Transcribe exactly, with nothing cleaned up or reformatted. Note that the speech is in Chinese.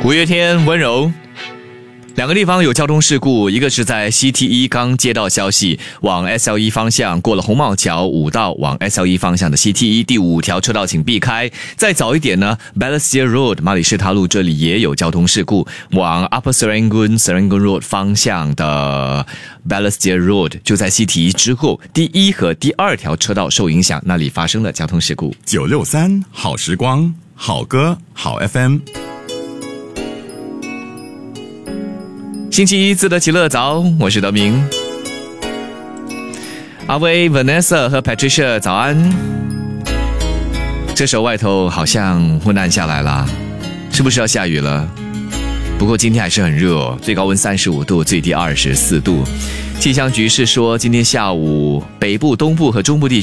五月天温柔，两个地方有交通事故，一个是在 C T 一 刚接到消息，往 S L 一 方向过了红帽桥五道往 S L 一 方向的 C T 一 第五条车道请避开。再早一点呢 Balestier Road 马里士他路这里也有交通事故，往 Upper Serangoon Serangoon Road 方向的 Balestier Road 就在 C T 一 之后第一和第二条车道受影响，那里发生了交通事故。 九六三好时光，好歌好 F M。 星期一自得其乐早，我是德明。阿威、Vanessa 和 Patricia 早安。这时候外头好像昏暗下来了，是不是要下雨了？不过今天还是很热哦，最高温三十五度，最低二十四度。气象局是说今天下午北部、东部和中部地区